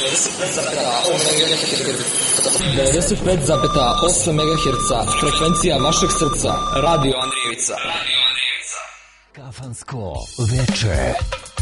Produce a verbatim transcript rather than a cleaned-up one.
devedeset pet zarez osam megaherca, frekvencija vašeg srca, Radio Andrijevica. Kafansko veče.